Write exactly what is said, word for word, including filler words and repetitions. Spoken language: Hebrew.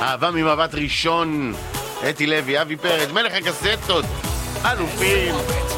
אהבה ממבט ראשון, אתי לוי, אבי פרץ, מלך הקסטות, אלופים.